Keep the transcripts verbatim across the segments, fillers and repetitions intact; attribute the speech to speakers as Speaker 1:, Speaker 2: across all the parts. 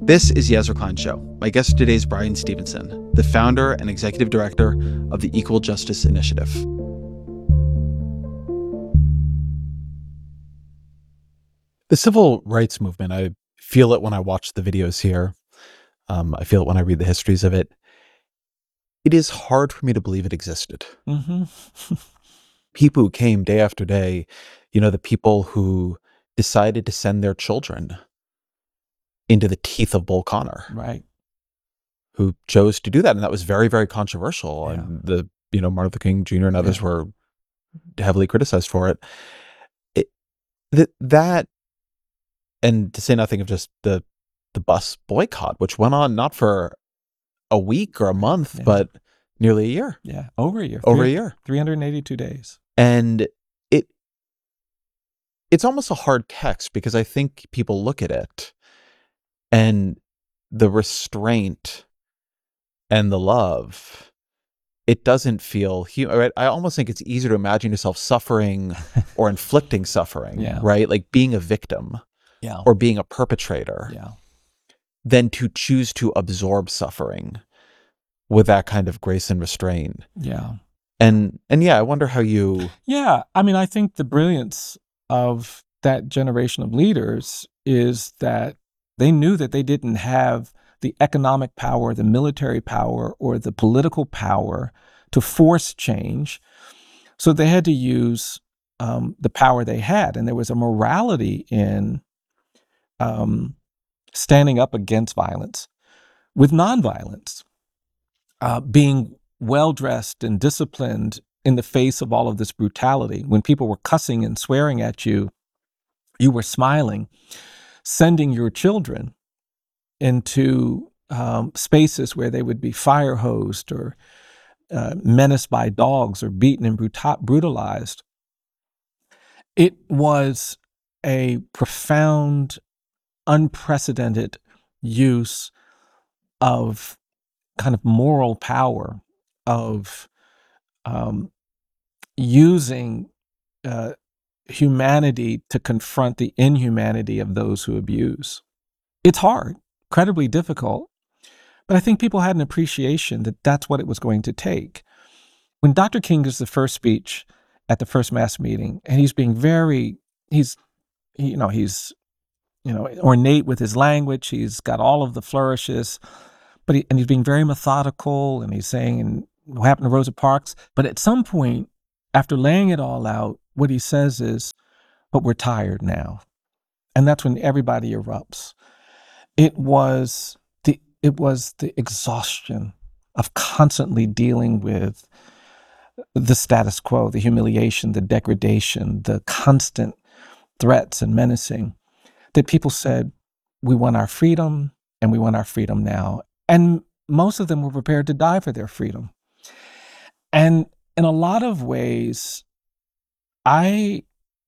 Speaker 1: This is the Ezra Klein Show. My guest today is Bryan Stevenson, the founder and executive director of the Equal Justice Initiative. The civil rights movement, I feel it when I watch the videos here. Um, I feel it when I read the histories of it. It is hard for me to believe it existed.
Speaker 2: Mm-hmm.
Speaker 1: People who came day after day, you know, the people who decided to send their children into the teeth of Bull Connor.
Speaker 2: Right.
Speaker 1: Who chose to do that. And that was very, very controversial.
Speaker 2: Yeah.
Speaker 1: And the, you know, Martin Luther King Junior and others
Speaker 2: Yeah.
Speaker 1: were heavily criticized for it. it that, that, and to say nothing of just the, the bus boycott, which went on not for a week or a month,
Speaker 2: Yeah.
Speaker 1: but nearly a year.
Speaker 2: Yeah. Over a year.
Speaker 1: Over
Speaker 2: Three,
Speaker 1: a year.
Speaker 2: three hundred eighty-two days.
Speaker 1: And it, it's almost a hard text because I think people look at it and the restraint and the love, it doesn't feel human, right? I almost think it's easier to imagine yourself suffering or inflicting suffering,
Speaker 2: Yeah.
Speaker 1: right? Like being a victim
Speaker 2: Yeah.
Speaker 1: or being a perpetrator
Speaker 2: Yeah.
Speaker 1: than to choose to absorb suffering with that kind of grace and restraint.
Speaker 2: Yeah.
Speaker 1: And, and yeah, I wonder how you...
Speaker 2: Yeah. I mean, I think the brilliance of that generation of leaders is that they knew that they didn't have the economic power, the military power, or the political power to force change. So they had to use um, the power they had. And there was a morality in um, standing up against violence with nonviolence, uh, being well-dressed and disciplined in the face of all of this brutality. When people were cussing and swearing at you, you were smiling, sending your children into um, spaces where they would be fire hosed or uh, menaced by dogs or beaten and bruta- brutalized. It was a profound, unprecedented use of kind of moral power, of um, using uh, humanity to confront the inhumanity of those who abuse. It's hard, incredibly difficult, but I think people had an appreciation that that's what it was going to take. When Doctor King gives the first speech at the first mass meeting, and he's being very, he's, you know, he's, you know, ornate with his language. He's got all of the flourishes, but he, and he's being very methodical, and he's saying, and what happened to Rosa Parks? But at some point, after laying it all out, what he says is, but we're tired now. And that's when everybody erupts. It was the it was the exhaustion of constantly dealing with the status quo, the humiliation, the degradation, the constant threats and menacing, that people said, we want our freedom, and we want our freedom now. And most of them were prepared to die for their freedom. And in a lot of ways, I,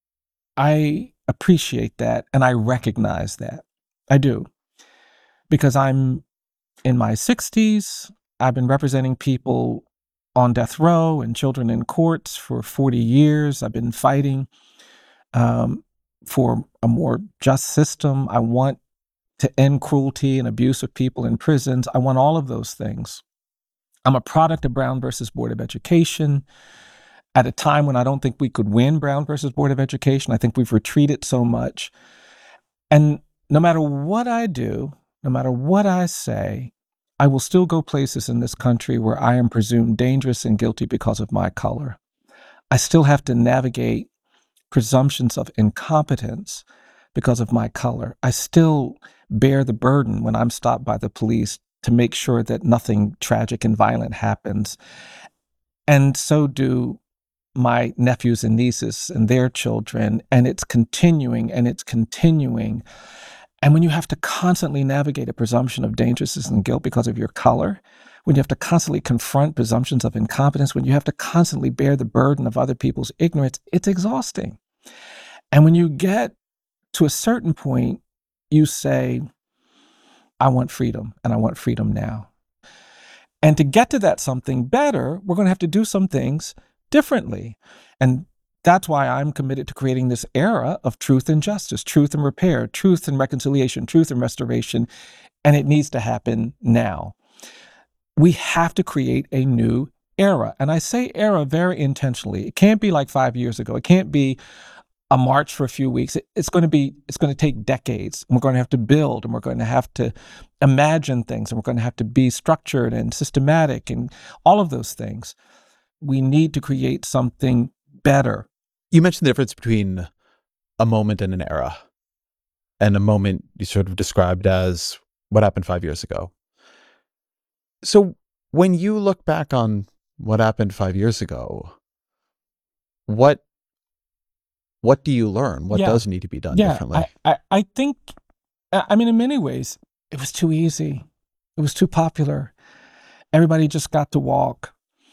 Speaker 2: I appreciate that, and I recognize that. I do. Because I'm in my sixties, I've been representing people on death row and children in courts for forty years. I've been fighting um, for a more just system. I want to end cruelty and abuse of people in prisons. I want all of those things. I'm a product of Brown versus Board of Education. At a time when I don't think we could win Brown versus Board of Education, I think we've retreated so much. And no matter what I do, no matter what I say, I will still go places in this country where I am presumed dangerous and guilty because of my color. I still have to navigate presumptions of incompetence because of my color. I still bear the burden when I'm stopped by the police to make sure that nothing tragic and violent happens. And so do my nephews and nieces and their children. And it's continuing and it's continuing. And when you have to constantly navigate a presumption of dangerousness and guilt because of your color, when you have to constantly confront presumptions of incompetence, when you have to constantly bear the burden of other people's ignorance, it's exhausting. And when you get to a certain point, you say, I want freedom, and I want freedom now. And to get to that something better, we're going to have to do some things differently. And that's why I'm committed to creating this era of truth and justice, truth and repair, truth and reconciliation, truth and restoration, and it needs to happen now. We have to create a new era. And I say era very intentionally. It can't be like five years ago. It can't be a march for a few weeks. It, it's going to be, it's going to take decades. And we're going to have to build, and we're going to have to imagine things, and we're going to have to be structured and systematic and all of those things. We need to create something better.
Speaker 1: You mentioned the difference between a moment and an era, and a moment you sort of described as what happened five years ago. So when you look back on what happened five years ago, what what do you learn? What
Speaker 2: Yeah.
Speaker 1: does need to be done
Speaker 2: Yeah,
Speaker 1: differently?
Speaker 2: I, I, I think, I I mean, in many ways, it was too easy. It was too popular. Everybody just got to walk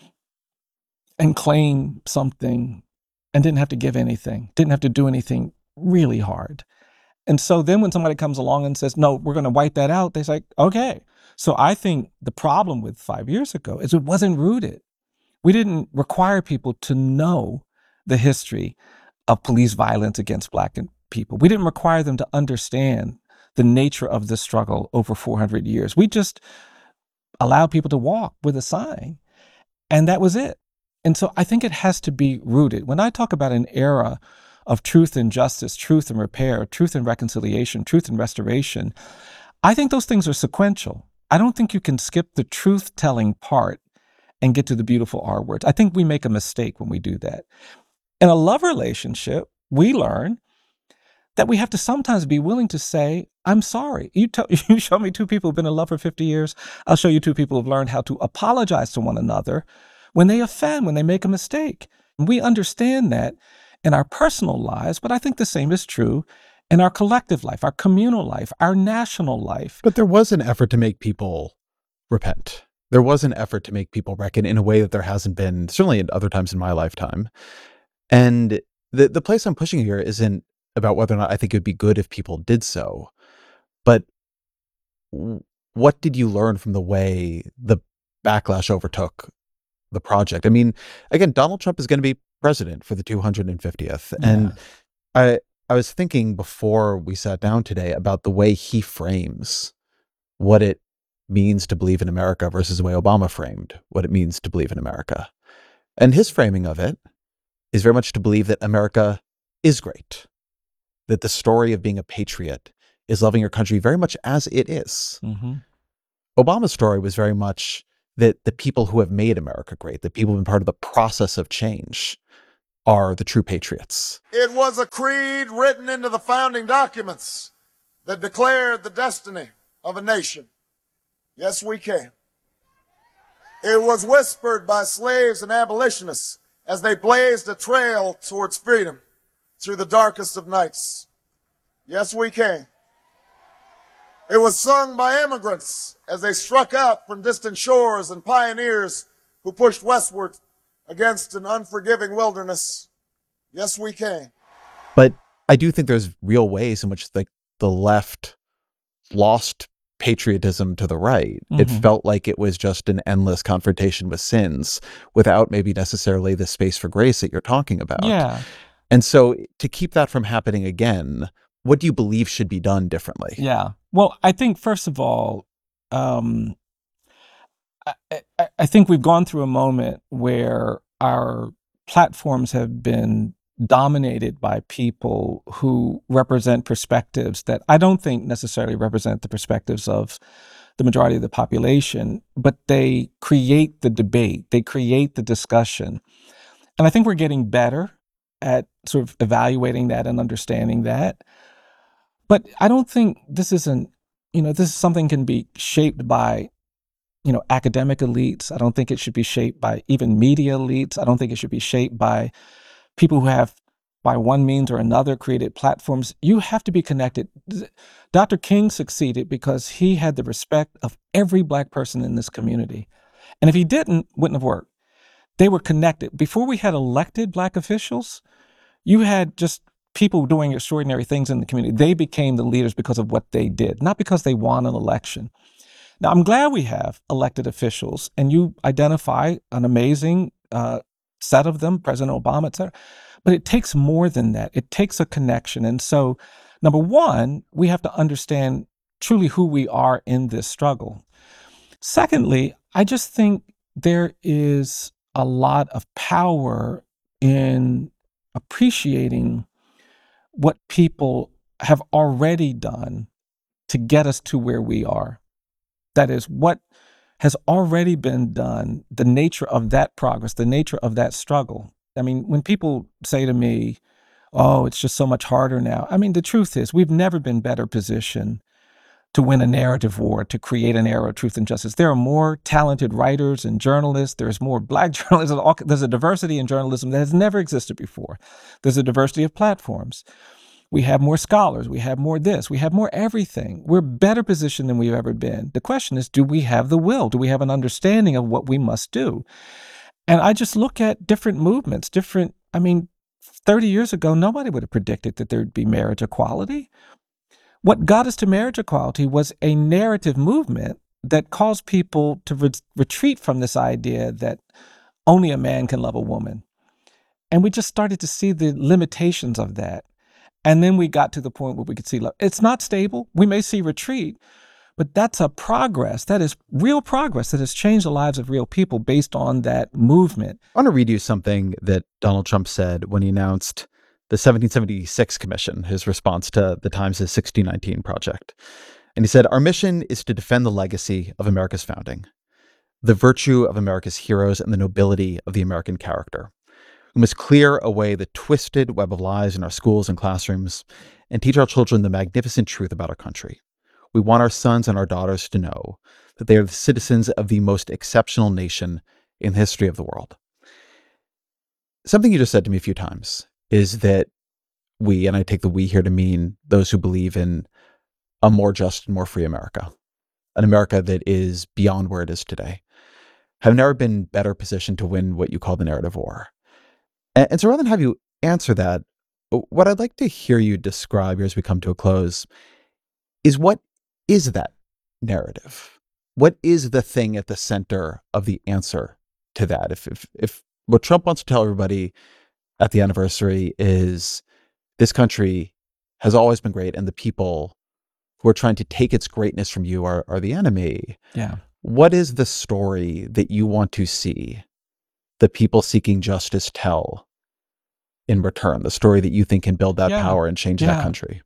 Speaker 2: and claim something and didn't have to give anything, didn't have to do anything really hard. And so then when somebody comes along and says, no, we're going to wipe that out, they say, okay. So I think the problem with five years ago is it wasn't rooted. We didn't require people to know the history of police violence against Black people. We didn't require them to understand the nature of the struggle over four hundred years. We just allowed people to walk with a sign, and that was it. And so I think it has to be rooted. When I talk about an era of truth and justice, truth and repair, truth and reconciliation, truth and restoration, I think those things are sequential. I don't think you can skip the truth-telling part and get to the beautiful R words. I think we make a mistake when we do that. In a love relationship, we learn that we have to sometimes be willing to say, I'm sorry. You, tell, you show me two people who've been in love for fifty years. I'll show you two people who've learned how to apologize to one another when they offend, when they make a mistake. And we understand that in our personal lives, but I think the same is true in our collective life, our communal life, our national life.
Speaker 1: But there was an effort to make people repent. There was an effort to make people reckon in a way that there hasn't been, certainly at other times in my lifetime. And the the place I'm pushing here isn't about whether or not I think it would be good if people did so, but w- what did you learn from the way the backlash overtook the project? I mean, again, Donald Trump is going to be president for the two hundred fiftieth.
Speaker 2: Yeah.
Speaker 1: And I I was thinking before we sat down today about the way he frames what it means to believe in America versus the way Obama framed what it means to believe in America. And his framing of it is very much to believe that America is great, that the story of being a patriot is loving your country very much as it is.
Speaker 2: Mm-hmm.
Speaker 1: Obama's story was very much that the people who have made America great, the people who've been part of the process of change, are the true patriots.
Speaker 3: It was a creed written into the founding documents that declared the destiny of a nation. Yes, we can. It was whispered by slaves and abolitionists as they blazed a trail towards freedom through the darkest of nights. Yes, we can. It was sung by immigrants as they struck out from distant shores and pioneers who pushed westward against an unforgiving wilderness. Yes, we can.
Speaker 1: But I do think there's real ways in which the, the left lost patriotism to the right. Mm-hmm. It felt like it was just an endless confrontation with sins without maybe necessarily the space for grace that you're talking about.
Speaker 2: Yeah.
Speaker 1: And so to keep that from happening again, what do you believe should be done differently?
Speaker 2: Yeah. Well, I think, first of all, um, I, I, I think we've gone through a moment where our platforms have been dominated by people who represent perspectives that I don't think necessarily represent the perspectives of the majority of the population, but they create the debate, they create the discussion. And I think we're getting better at sort of evaluating that and understanding that. But I don't think this isn't, you know, this is something can be shaped by, you know, academic elites. I don't think it should be shaped by even media elites. I don't think it should be shaped by people who have, by one means or another, created platforms. You have to be connected. Doctor King succeeded because he had the respect of every Black person in this community. And if he didn't, it wouldn't have worked. They were connected. Before we had elected Black officials, you had just people doing extraordinary things in the community. They became the leaders because of what they did, not because they won an election. Now, I'm glad we have elected officials, and you identify an amazing uh, set of them, President Obama, et cetera. But it takes more than that. It takes a connection. And so, number one, we have to understand truly who we are in this struggle. Secondly, I just think there is a lot of power in appreciating what people have already done to get us to where we are. That is, what has already been done, the nature of that progress, the nature of that struggle. I mean, when people say to me, oh, it's just so much harder now. I mean, the truth is, we've never been better positioned to win a narrative war, to create an era of truth and justice. There are more talented writers and journalists. There's more Black journalists. There's a diversity in journalism that has never existed before. There's a diversity of platforms. We have more scholars. We have more this. We have more everything. We're better positioned than we've ever been. The question is, do we have the will? Do we have an understanding of what we must do? And I just look at different movements, different, I mean, thirty years ago, nobody would have predicted that there'd be marriage equality. What got us to marriage equality was a narrative movement that caused people to re- retreat from this idea that only a man can love a woman. And we just started to see the limitations of that. And then we got to the point where we could see love. It's not stable. We may see retreat, but that's a progress. That is real progress that has changed the lives of real people based on that movement.
Speaker 1: I want to read you something that Donald Trump said when he announced the seventeen seventy-six Commission, his response to the Times' sixteen nineteen project. And he said, "Our mission is to defend the legacy of America's founding, the virtue of America's heroes, and the nobility of the American character. We must clear away the twisted web of lies in our schools and classrooms and teach our children the magnificent truth about our country. We want our sons and our daughters to know that they are the citizens of the most exceptional nation in the history of the world." Something you just said to me a few times is that we, and I take the we here to mean those who believe in a more just and more free America, an America that is beyond where it is today, have never been better positioned to win what you call the narrative war. And, and so rather than have you answer that, what I'd like to hear you describe here as we come to a close is, what is that narrative? What is the thing at the center of the answer to that? If, if, if what Trump wants to tell everybody at the anniversary is this country has always been great and the people who are trying to take its greatness from you are, are the enemy.
Speaker 2: Yeah.
Speaker 1: What is the story that you want to see the people seeking justice tell in return? The story that you think can build that
Speaker 2: Yeah.
Speaker 1: power and change
Speaker 2: Yeah.
Speaker 1: that country?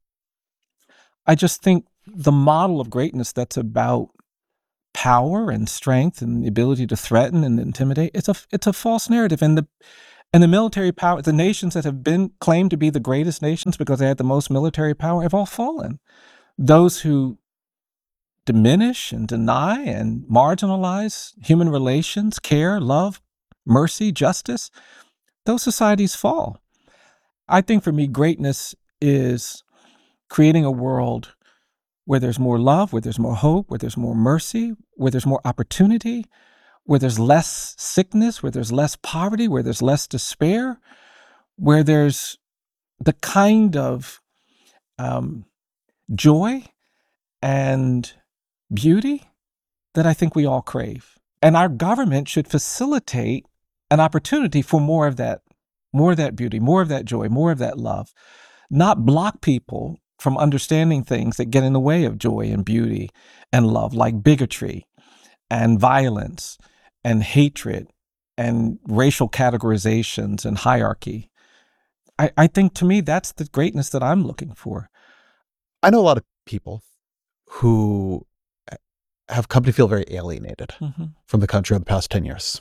Speaker 2: I just think the model of greatness that's about power and strength and the ability to threaten and intimidate, it's a it's a false narrative. And the and the military power, the nations that have been claimed to be the greatest nations because they had the most military power, have all fallen. Those who diminish and deny and marginalize human relations, care, love, mercy, justice, those societies fall. I think for me, greatness is creating a world where there's more love, where there's more hope, where there's more mercy, where there's more opportunity, where there's less sickness, where there's less poverty, where there's less despair, where there's the kind of um, joy and beauty that I think we all crave. And our government should facilitate an opportunity for more of that, more of that beauty, more of that joy, more of that love, not block people from understanding things that get in the way of joy and beauty and love, like bigotry and violence and hatred and racial categorizations and hierarchy. I, I think to me, that's the greatness that I'm looking for.
Speaker 1: I know a lot of people who have come to feel very alienated
Speaker 2: Mm-hmm.
Speaker 1: from the country over the past ten years.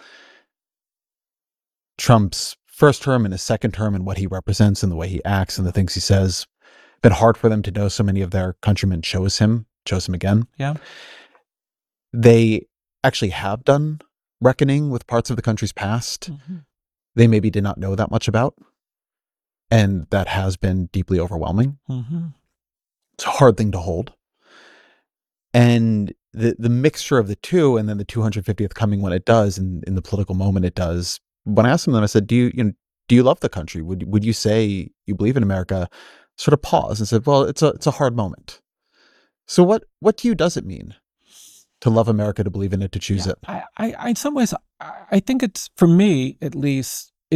Speaker 1: Trump's first term and his second term and what he represents and the way he acts and the things he says, been hard for them to know so many of their countrymen chose him, chose him again.
Speaker 2: Yeah.
Speaker 1: They actually have done reckoning with parts of the country's past
Speaker 2: Mm-hmm.
Speaker 1: they maybe did not know that much about. And that has been deeply overwhelming.
Speaker 2: Mm-hmm.
Speaker 1: It's a hard thing to hold. And the the mixture of the two, and then the two hundred fiftieth coming when it does, and in the political moment it does. When I asked them, then I said, "Do you, you know, do you love the country? Would would you say you believe in America?" Sort of paused and said, "Well, it's a it's a hard moment." So what what to you does it mean to love America, to believe in it, to choose
Speaker 2: Yeah.
Speaker 1: it?
Speaker 2: I, I, I, in some ways, I, I think it's, for me at least, it's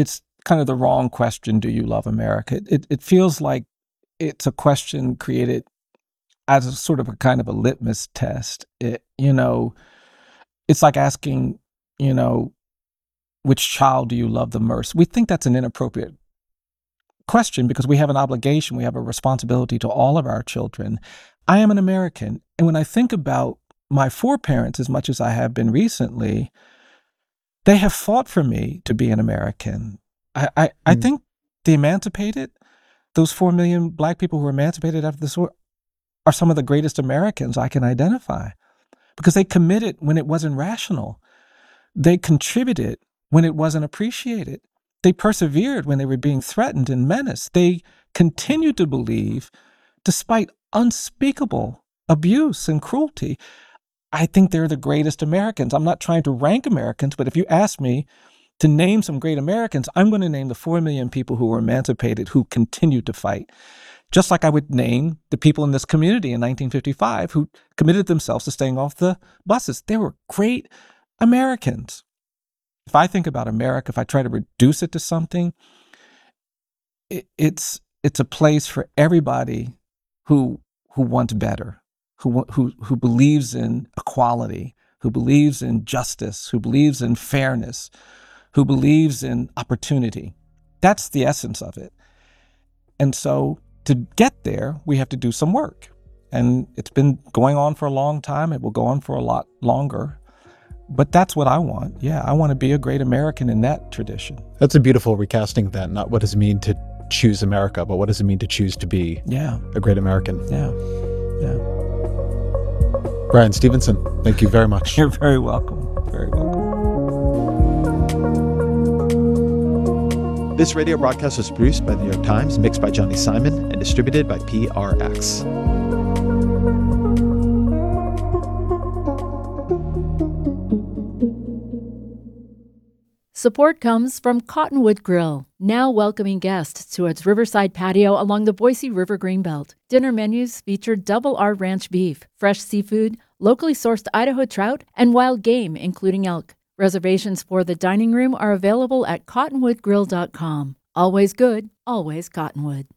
Speaker 2: kind of the wrong question, do you love America? It, it feels like it's a question created as a sort of a kind of a litmus test. It, you know, it's like asking, you know, which child do you love the most? We think that's an inappropriate question because we have an obligation, we have a responsibility to all of our children. I am an American. And when I think about my foreparents, as much as I have been recently, they have fought for me to be an American. I, I, mm. I think the emancipated, those four million Black people who were emancipated after this war, are some of the greatest Americans I can identify because they committed when it wasn't rational. They contributed when it wasn't appreciated. They persevered when they were being threatened and menaced. They continued to believe despite unspeakable abuse and cruelty. I think they're the greatest Americans. I'm not trying to rank Americans, but if you ask me to name some great Americans, I'm going to name the four million people who were emancipated who continued to fight. Just like I would name the people in this community in nineteen fifty-five who committed themselves to staying off the buses. They were great Americans. If I think about America, if I try to reduce it to something, it, it's it's a place for everybody who who wants better, who who who believes in equality, who believes in justice, who believes in fairness, who believes in opportunity. That's the essence of it. And so to get there, we have to do some work. And it's been going on for a long time. It will go on for a lot longer. But that's what I want. Yeah, I want to be a great American in that tradition.
Speaker 1: That's a beautiful recasting of that. Not what does it mean to choose America, but what does it mean to choose to be
Speaker 2: yeah.
Speaker 1: a great American?
Speaker 2: Yeah, yeah.
Speaker 1: Bryan Stevenson, thank you very much.
Speaker 2: You're very welcome. Very welcome.
Speaker 1: This radio broadcast was produced by The New York Times, mixed by Johnny Simon, and distributed by P R X.
Speaker 4: Support comes from Cottonwood Grill, now welcoming guests to its riverside patio along the Boise River Greenbelt. Dinner menus feature Double R Ranch beef, fresh seafood, locally sourced Idaho trout, and wild game, including elk. Reservations for the dining room are available at cottonwood grill dot com. Always good, always Cottonwood.